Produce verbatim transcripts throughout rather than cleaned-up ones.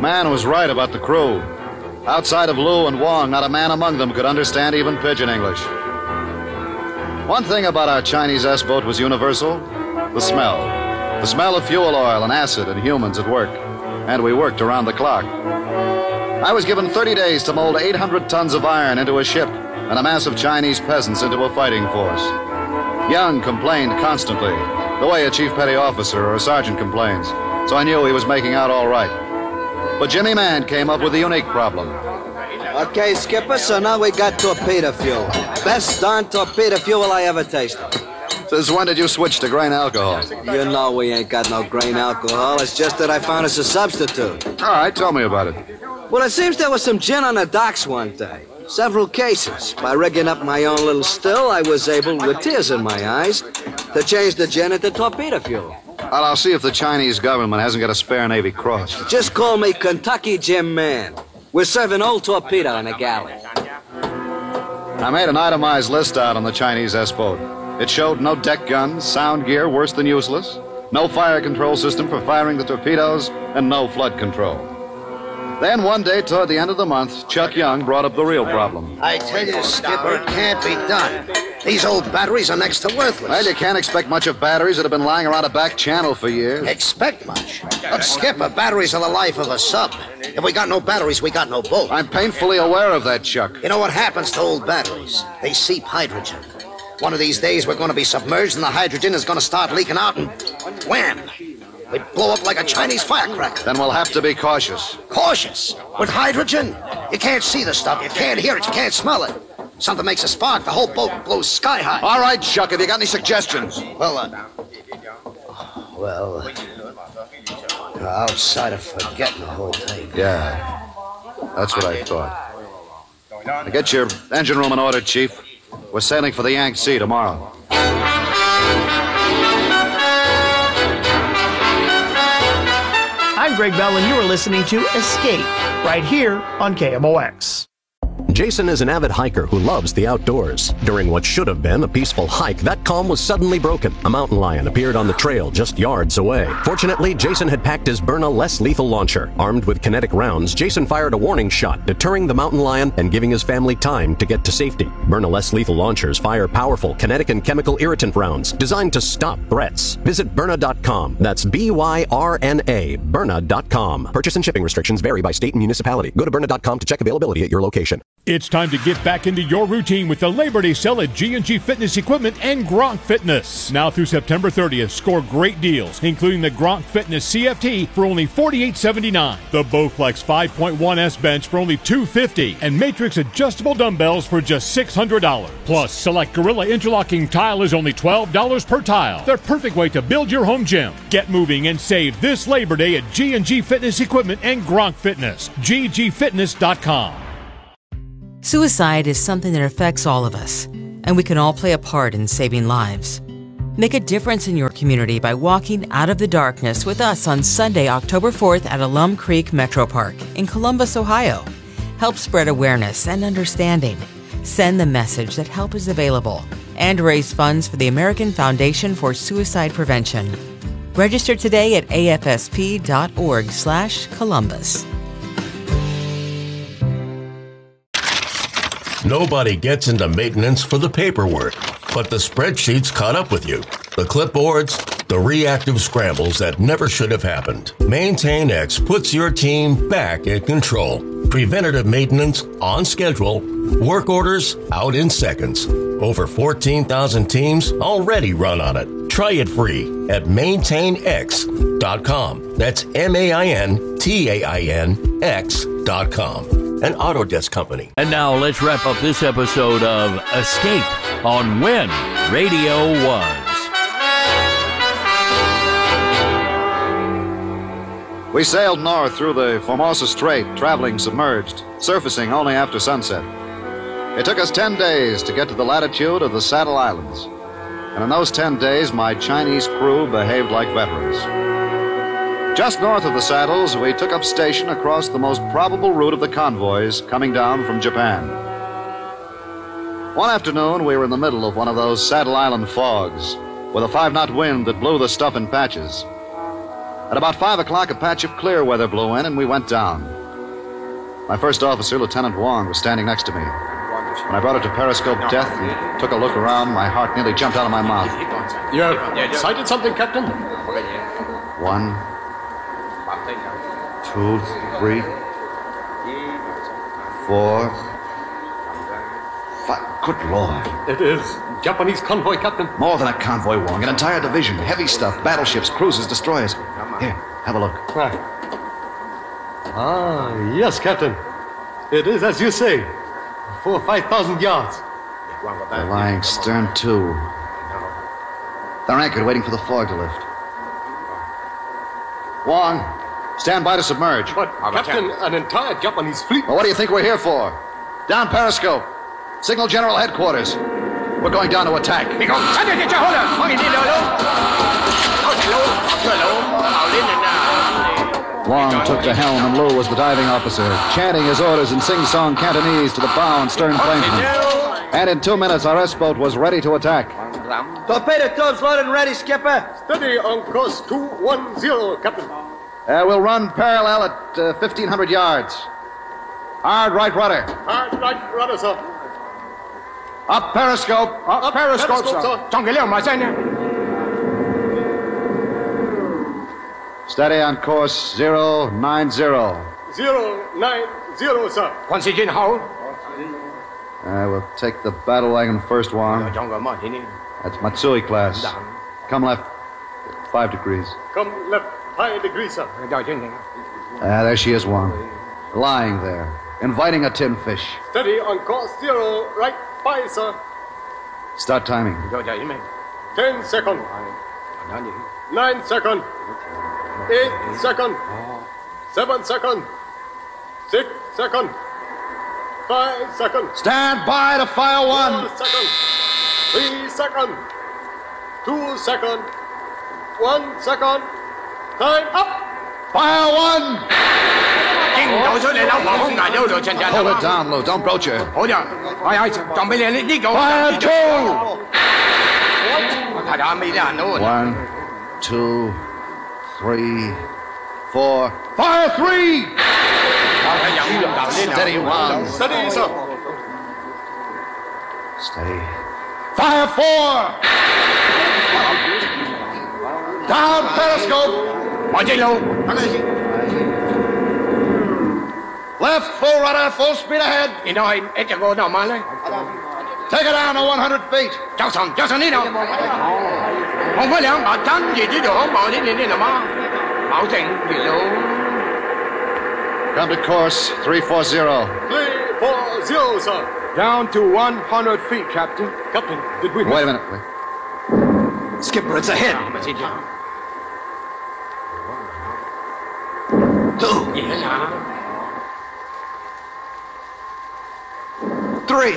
Man was right about the crew. Outside of Lu and Wong, not a man among them could understand even pidgin English. One thing about our Chinese S-boat was universal: the smell. The smell of fuel oil and acid and humans at work. And we worked around the clock. I was given thirty days to mold eight hundred tons of iron into a ship and a mass of Chinese peasants into a fighting force. Young complained constantly, the way a chief petty officer or a sergeant complains, so I knew he was making out all right. But Jimmy Mann came up with a unique problem. Okay, Skipper, so now we got torpedo fuel. Best darn torpedo fuel I ever tasted. Since when did you switch to grain alcohol? You know we ain't got no grain alcohol. It's just that I found us a substitute. All right, tell me about it. Well, it seems there was some gin on the docks one day. Several cases. By rigging up my own little still, I was able, with tears in my eyes, to change the gin into torpedo fuel. Well, I'll see if the Chinese government hasn't got a spare Navy cross. Just call me Kentucky Jim Mann. We're serving old torpedo in a galley. I made an itemized list out on the Chinese S-boat. It showed no deck guns, sound gear worse than useless, no fire control system for firing the torpedoes, and no flood control. Then one day toward the end of the month, Chuck Young brought up the real problem. I tell you, Skipper, it can't be done. These old batteries are next to worthless. Well, you can't expect much of batteries that have been lying around a back channel for years. Expect much? Look, Skipper, batteries are the life of a sub. If we got no batteries, we got no boat. I'm painfully aware of that, Chuck. You know what happens to old batteries? They seep hydrogen. One of these days, we're going to be submerged, and the hydrogen is going to start leaking out, and wham! We'd blow up like a Chinese firecracker. Then we'll have to be cautious. Cautious? With hydrogen? You can't see the stuff, you can't hear it, you can't smell it. Something makes a spark, the whole boat blows sky high. All right, Chuck, have you got any suggestions? Well, uh... Well... Uh, outside of forgetting the whole thing. Yeah, that's what I thought. Now get your engine room in order, Chief. We're sailing for the Yangtze tomorrow. I'm Greg Bell, and you are listening to Escape, right here on K M O X. Jason is an avid hiker who loves the outdoors. During what should have been a peaceful hike, that calm was suddenly broken. A mountain lion appeared on the trail just yards away. Fortunately, Jason had packed his Byrna less lethal launcher. Armed with kinetic rounds, Jason fired a warning shot, deterring the mountain lion and giving his family time to get to safety. Byrna less lethal launchers fire powerful kinetic and chemical irritant rounds designed to stop threats. Visit Byrna dot com. That's B Y R N A, Byrna dot com. Purchase and shipping restrictions vary by state and municipality. Go to Byrna dot com to check availability at your location. It's time to get back into your routine with the Labor Day sale at G and G Fitness Equipment and Gronk Fitness. Now through September thirtieth, score great deals, including the Gronk Fitness C F T for only forty-eight seventy-nine, the Bowflex five point one S bench for only two fifty, and Matrix adjustable dumbbells for just six hundred dollars. Plus, select Gorilla interlocking tile is only twelve dollars per tile. The perfect way to build your home gym. Get moving and save this Labor Day at G and G Fitness Equipment and Gronk Fitness. G G fitness dot com. Suicide is something that affects all of us, and we can all play a part in saving lives. Make a difference in your community by walking out of the darkness with us on Sunday, October fourth at Alum Creek Metro Park in Columbus, Ohio. Help spread awareness and understanding. Send the message that help is available and raise funds for the American Foundation for Suicide Prevention. Register today at A F S P dot org slash Columbus. Nobody gets into maintenance for the paperwork, but the spreadsheets caught up with you. The clipboards, the reactive scrambles that never should have happened. MaintainX puts your team back in control. Preventative maintenance on schedule. Work orders out in seconds. Over fourteen thousand teams already run on it. Try it free at maintain x dot com. That's M A I N T A I N X dot com. An Autodesk company. And now let's wrap up this episode of Escape on When Radio Was. We sailed north through the Formosa Strait, traveling submerged, surfacing only after sunset. It took us ten days to get to the latitude of the Saddle Islands. And in those ten days, my Chinese crew behaved like veterans. Just north of the Saddles, we took up station across the most probable route of the convoys coming down from Japan. One afternoon, we were in the middle of one of those Saddle Island fogs, with a five-knot wind that blew the stuff in patches. At about five o'clock, a patch of clear weather blew in, and we went down. My first officer, Lieutenant Wong, was standing next to me. When I brought her to periscope death and took a look around, my heart nearly jumped out of my mouth. You have sighted something, Captain? One, two, three, four, five. Good Lord. It is Japanese convoy, Captain. More than a convoy, Wong. An entire division. Heavy stuff. Battleships, cruisers, destroyers. Here, have a look. Ah, ah yes, Captain. It is as you say. Four or five thousand yards. They're lying stern to. They're anchored, waiting for the fog to lift. Wong, stand by to submerge. But, Captain, an entire Japanese fleet... Well, what do you think we're here for? Down periscope. Signal General Headquarters. We're going down to attack. Wong took the helm, and Lou was the diving officer, chanting his orders in sing-song Cantonese to the bow and stern planesmen. And in two minutes, our S-boat was ready to attack. Torpedo tubes loaded and ready, Skipper. Steady on course two one zero, Captain. Uh, we'll run parallel at uh, fifteen hundred yards. Hard right rudder. Hard right rudder, sir. Up periscope. Up, Up periscope, periscope, sir. Steady on course zero nine zero. Zero nine zero, sir. Uh, we'll take the battle wagon first, Wong. That's Matsui class. Come left. Five degrees. Come left. Five degrees, sir. Ah, there she is, Wong. Lying there, inviting a tin fish. Steady on course zero, right five, sir. Start timing. Ten second. Nine second. Eight second. Seven second. Six second. Five second. Stand by to fire one. Four second. Three second. Two second. One second. Time up. Fire one. Hold it down, Lou. Don't broach her. Fire two. One, two, three, four. Fire three. Steady, Wong. Steady, sir. Steady. Fire four. Down periscope. Left full rudder, full speed ahead. Take it down to one hundred feet. Come to course three four zero. three four zero, sir. Down to one hundred feet, Captain. Captain, did we... Wait a minute, please. Skipper, it's ahead. Two. Three.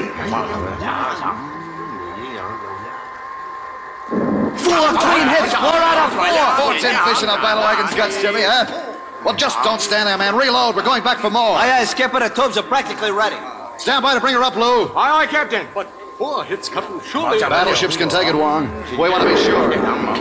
Four clean hits. Four out of four. Four tin fish in a battle wagon's guts, Jimmy, huh? Well, just don't stand there, man. Reload. We're going back for more. Aye, aye, Skipper. The tubes are practically ready. Stand by to bring her up, Lou. Aye, aye, Captain. But four hits, Captain. Surely... Battleships can take it, Wong. We want to be sure.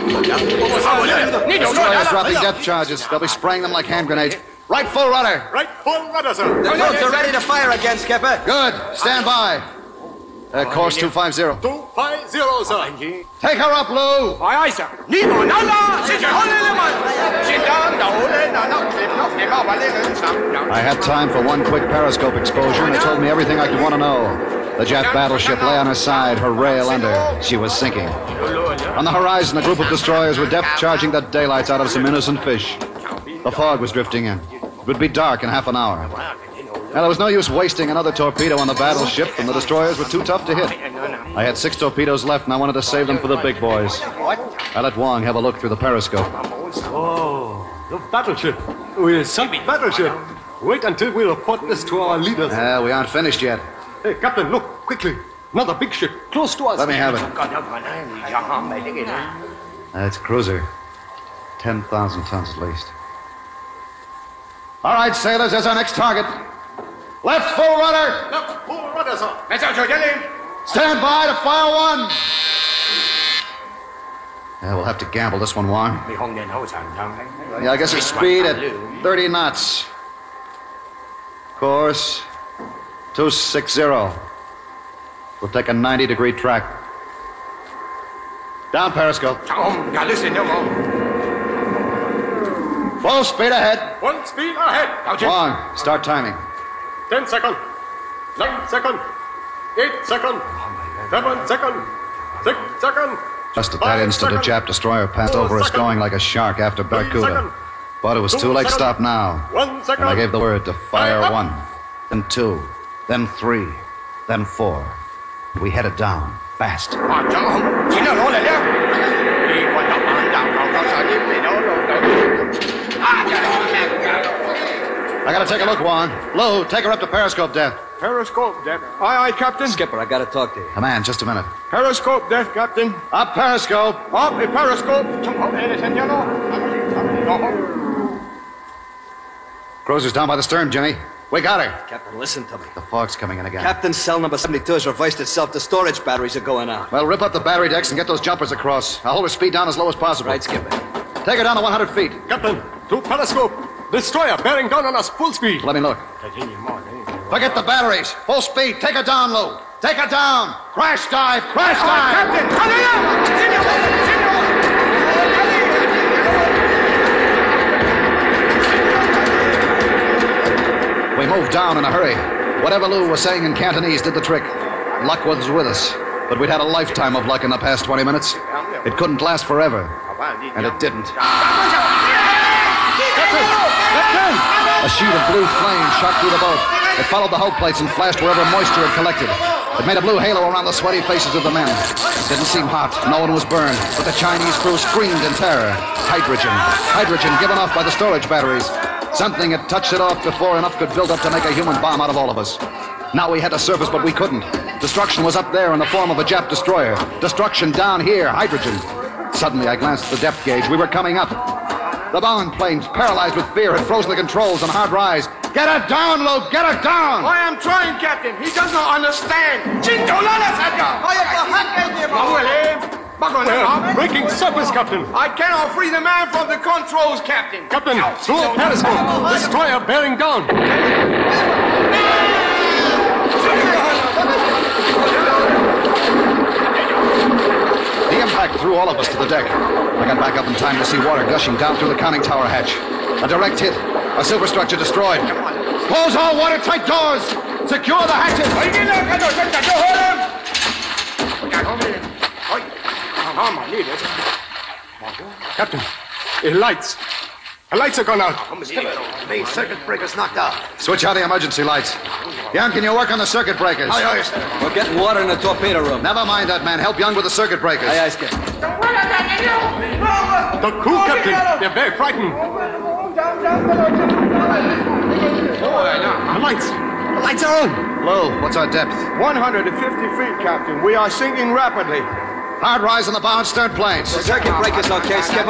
Destroyers dropping depth charges. They'll be spraying them like hand grenades. Right full rudder. Right full rudder, sir. The tubes are ready to fire again, Skipper. Good. Stand by. Uh, course two five zero. two five zero, sir. Take her up, Lou. Aye, aye, sir. I had time for one quick periscope exposure, and it told me everything I could want to know. The Jap battleship lay on her side, her rail under. She was sinking. On the horizon, a group of destroyers were depth charging the daylights out of some innocent fish. The fog was drifting in. It would be dark in half an hour. Now, there was no use wasting another torpedo on the battleship, and the destroyers were too tough to hit. I had six torpedoes left, and I wanted to save them for the big boys. I let Wong have a look through the periscope. Oh, the battleship. We sunk battleship. Wait until we report this to our leaders. Uh, we aren't finished yet. Hey, Captain, look, quickly. Another big ship, close to us. Let me have it. That's a cruiser. ten thousand tons at least. All right, sailors, there's our next target. Left full rudder. Left full rudder, sir. Stand by to fire one. Yeah, we'll have to gamble this one, Wong. Yeah, I guess it's speed at thirty knots. Course, two sixty. We'll take a ninety degree track. Down periscope. Full speed ahead. One speed ahead. Wong, start timing. Ten seconds. Nine seconds. Eight seconds. Seven seconds. Six seconds. Just at that instant, a Jap destroyer passed over us going like a shark after Barracuda. But it was too late to stop now. And I gave the word to fire one, then two, then three, then four. We headed down, fast. I gotta take a look, Wong. Lou, take her up to periscope depth. Periscope depth. Aye, aye, Captain. Skipper, I gotta talk to you. Come on, just a minute. Periscope depth, Captain. Up periscope. Up a periscope. Cruiser's down by the stern, Jimmy. We got her. Captain, listen to me. The fog's coming in again. Captain, cell number seventy-two has reversed itself. The storage batteries are going out. Well, rip up the battery decks and get those jumpers across. I'll hold her speed down as low as possible. Right, Skipper. Take her down to one hundred feet. Captain, to periscope. Destroyer bearing down on us full speed. Let me look. Forget the batteries. Full speed. Take her down, Lou. Take her down. Crash dive. Crash dive. Captain, We moved down in a hurry. Whatever Lou was saying in Cantonese did the trick. Luck was with us. But we'd had a lifetime of luck in the past twenty minutes. It couldn't last forever. And it didn't. A sheet of blue flame shot through the boat. It followed the hull plates and flashed wherever moisture had collected. It made a blue halo around the sweaty faces of the men. It didn't seem hot. No one was burned. But the Chinese crew screamed in terror. Hydrogen. Hydrogen given off by the storage batteries. Something had touched it off before enough could build up to make a human bomb out of all of us. Now we had to surface, but we couldn't. Destruction was up there in the form of a Jap destroyer. Destruction down here. Hydrogen. Suddenly I glanced at the depth gauge. We were coming up. The bombing planes, paralyzed with fear, had frozen the controls on hard rise. Get her down, Lou! Get her down! I am trying, Captain. He does not understand. We're breaking surface, Captain. I cannot free the man from the controls, Captain. Captain, through periscope. Destroyer bearing down. The impact threw all of us to the deck. I got back up in time to see water gushing down through the conning tower hatch. A direct hit. A silver structure destroyed. Close all watertight doors. Secure the hatches. Captain, it lights. The lights are gone out. Main circuit breaker's knocked out. Switch out the emergency lights. Young, can you work on the circuit breakers? Aye, aye, sir. We're getting water in the torpedo room. Never mind that, man. Help Young with the circuit breakers. Aye, aye, Skipper. The crew, Captain, they're very frightened. The lights. The lights are on. Lou, what's our depth? one hundred fifty feet, Captain. We are sinking rapidly. Hard rise on the bow and stern planes. The circuit breaker's okay, Skipper.